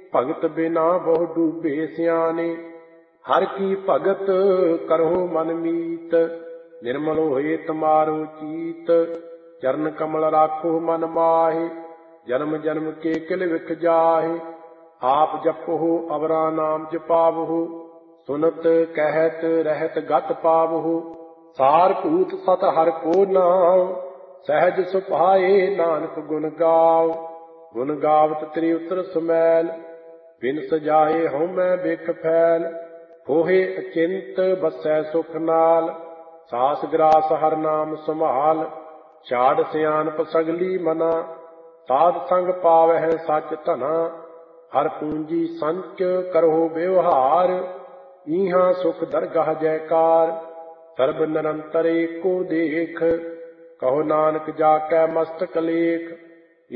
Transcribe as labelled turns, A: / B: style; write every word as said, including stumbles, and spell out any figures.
A: ਭਗਤ ਬਿਨਾ ਬਹੁ ਡੂਬੇ ਸਿਆਣੇ। ਹਰ ਕੀ ਭਗਤ ਕਰਹੁ ਮਨ ਮੀਤ, ਨਿਰਮਲ ਹੋਏ ਤੁਮਾਰੋ ਚੀਤ। ਚਰਨ ਕਮਲ ਰਾਖੋ ਮਨ ਮਾਹੇ, ਜਨਮ ਜਨਮ ਕੇ ਕਿਲ ਵਿਖ ਜਾਹੇ। ਆਪ ਜਪਹੁ ਅਵਰਾ ਨਾਮ ਜਪਾਵਹੁ, ਸੁਨਤ ਕਹਿਤ ਰਹਿਤ ਗਤ ਪਾਵਹੁ। ਸਾਰ ਭੂਤ ਸਤ ਹਰਿ ਕੋ ਨਾਮ, ਸਹਿਜ ਸੁਭਾਏ ਨਾਨਕ ਗੁਣ ਗਾਵ। ਗੁਣ ਗਾਵਤ ਤ੍ਰਿ ਉਤਰ ਸਮੈਲ, ਬਿਨ ਸਜਾਏ ਹਉਮੈ ਬਿਖ ਫੈਲ। ਹੋਏ ਅਚਿੰਤ ਬਸੈ ਸੁਖ ਨਾਲ, ਸਾਸ ਗ੍ਰਾਸ ਹਰਿ ਨਾਮ ਸੰਭਾਲ। ਛਾੜ ਸਿਆਣਪ ਸਗਲੀ ਮਨਾ, ਸਾਧ ਸੰਗ ਪਾਵਹਿ ਸਚ ਧਨਾ। ਹਰ ਪੂੰਜੀ ਸੰਚ ਕਰਹੁ ਵਿਵਹਾਰ, ਈਹਾਂ ਸੁਖ ਦਰਗਹ ਜੈਕਾਰ। ਸਰਬ ਨਿਰੰਤਰ ਏਕੋ ਦੇਖ, ਕਹੋ ਨਾਨਕ ਜਾ ਕੈ ਮਸਤਕ ਲੇਖ।